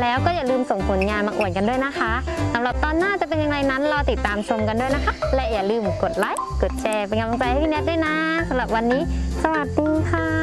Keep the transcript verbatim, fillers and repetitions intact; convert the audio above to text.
แล้วก็อย่าลืมส่งผลงานมาอวดกันด้วยนะคะสำหรับตอนหน้าจะเป็นยังไงนั้นรอติดตามชมกันด้วยนะคะและอย่าลืมกดไลค์กดแชร์เป็นกำลังใจให้พี่แนทด้วยนะสำหรับวันนี้สวัสดีค่ะ